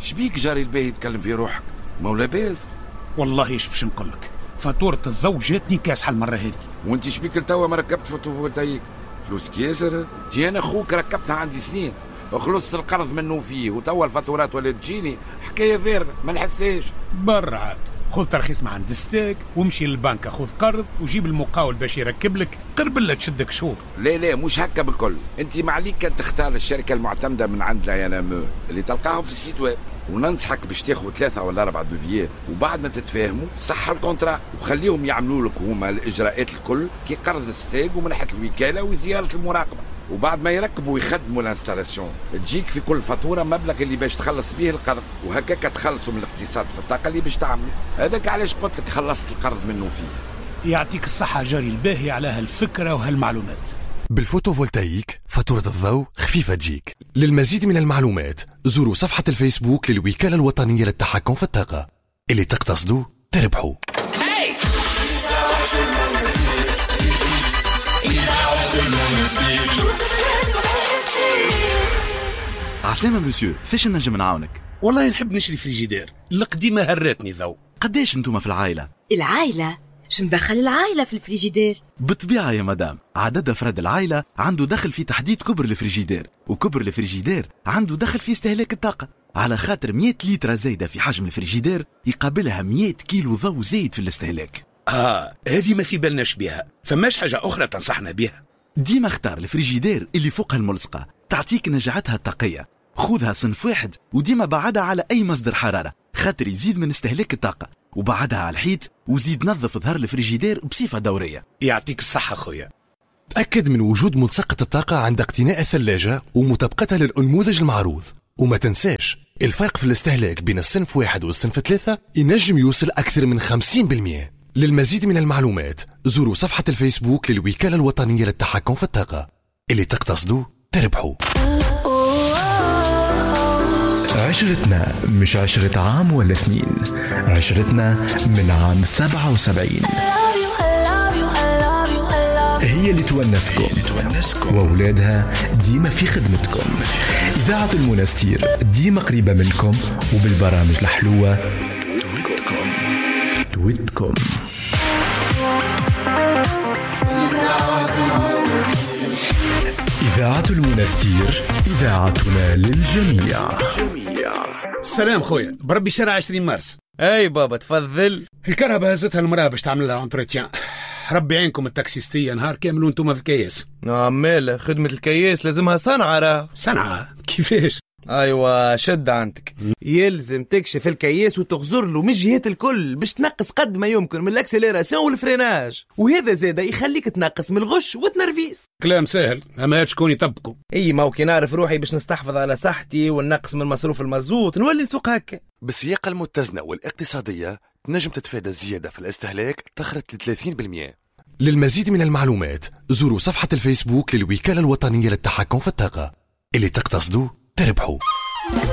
شبيك جاري الباهي يتكلم في روحك؟ مولا باز والله ايش باش نقولك، فاتورة الضوء جاتني كاسحة المرة هذه. وانت شبيك لتوا ما ركبت فوتوفولتايك؟ فلوسك ياسر. تي انا خوك ركبتها عندي سنين، خلصت القرض منه فيه، وتوا الفاتورات ولا تجيني حكايه فارغه ما نحساش. برا عاد خذ ترخيص مع عند ستيك ومشي للبنك خذ قرض وجيب المقاول باش يركب لك، قربله تشدك شهور. لا مش هكا بالكل. انت ما عليك كان تختار الشركه المعتمده من عند لا اللي تلقاهم في السيت ويب، وننصحك باش تاخذ 3 ولا 4 دوفيات، وبعد ما تتفاهموا صح الكونترا وخليهم يعملوا لك هما الاجراءات الكل كي قرض الستيك ومن ناحيه الوكاله وزياره المراقبه، وبعد ما يركبوا ويخدموا الانستالاسيون تجيك في كل فاتوره مبلغ اللي باش تخلص به القرض، وهكاك تخلصوا من الاقتصاد في الطاقه اللي باش تعملوا. هذاك علاش قلت لك خلصت القرض منه فيه. يعطيك الصحه جاري الباهي على هالفكره وهالمعلومات. بالفوتوفولتايك فاتورة الضوء خفيفة تجيك. للمزيد من المعلومات زوروا صفحة الفيسبوك للوكالة الوطنية للتحكم في الطاقة. اللي تقتصدوا تربحوا. عسلامة مسيو، فاش نجم نعاونك؟ والله نحب نشري فريجيدير، القديمة هرتني ذو. قداش انتوما في العائلة؟ العائلة؟ شو مدخل العائلة في الفريجيدير؟ بالطبيعة يا مدام، عدد أفراد العائلة عنده دخل في تحديد كبر الفريجيدير، وكبر الفريجيدير عنده دخل في استهلاك الطاقة، على خاطر 100 لتر زايدة في حجم الفريجيدير يقابلها 100 كيلو ضوء زايد في الاستهلاك. هذه ما في بالناش بها، فماش حاجة أخرى تنصحنا بها؟ ديما اختار الفريجيدير اللي فوقها الملصقة، تعطيك نجعتها الطاقية. خذها صنف واحد وديما بعدها على أي مصدر حرارة، خاطر يزيد من استهلاك الطاقة، وبعدها على الحيط، وزيد نظف ظهر الفريجيدير بصفة دورية. يعطيك الصحة خويا. تأكد من وجود ملصقة الطاقة عند اقتناء الثلاجة ومطابقتها للأنموذج المعروض، وما تنساش الفرق في الاستهلاك بين الصنف 1 والصنف 3 ينجم يوصل أكثر من 50%. للمزيد من المعلومات زوروا صفحة الفيسبوك للوكالة الوطنية للتحكم في الطاقة. اللي تقتصدوا تربحوا. عشرتنا مش 10 عام ولا 2، عشرتنا من عام 77 هي اللي تونسكم وأولادها ديما في خدمتكم. إذاعة المنستير ديما قريبة منكم وبالبرامج الحلوة تويتكم. إذاعة المنستير إذاعتنا للجميع. السلام خويا، بربي شارع 20 مارس. اي بابا تفضل. الكهرباء هزتها المرأة باش تعمل لها انتريتيان. ربي عينكم التاكسيستية نهار كامل وانتم في الكياس. عمال خدمة الكياس لازمها صنعة. راه صنعة كيفاش؟ ايوه شد عندك، يلزم تكشف الكياس وتغزر له من الجهات الكل باش تنقص قد ما يمكن من الاكسليراسيون والفريناج، وهذا زاده يخليك تنقص من الغش والتنرفيز. كلام سهل اما شكون يطبقه؟ اي ما كي نعرف روحي باش نستحفظ على صحتي وننقص من مصروف المازوت نولي سوق هكا. بالسياقة المتزنة والاقتصادية تنجم تتفادى الزيادة في الاستهلاك تخرج ل 30%. للمزيد من المعلومات زوروا صفحة الفيسبوك للوكالة الوطنية للتحكم في الطاقة. اللي تقتصدوا تربحوا.